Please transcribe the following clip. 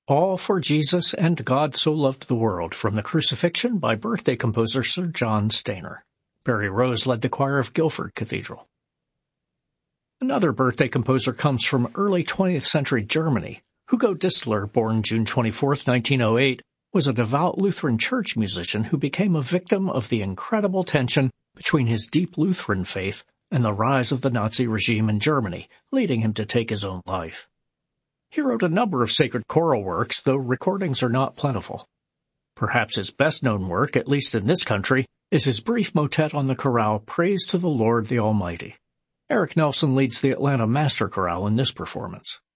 All for Jesus and God So Loved the World from the Crucifixion by birthday composer Sir John Stainer. Barry Rose led the choir of Guildford Cathedral. Another birthday composer comes from early 20th century Germany. Hugo Distler, born June 24, 1908, was a devout Lutheran church musician who became a victim of the incredible tension between his deep Lutheran faith and the rise of the Nazi regime in Germany, leading him to take his own life. He wrote a number of sacred choral works, though recordings are not plentiful. Perhaps his best-known work, at least in this country, is his brief motet on the chorale Praise to the Lord the Almighty. Eric Nelson leads the Atlanta Master Chorale in this performance.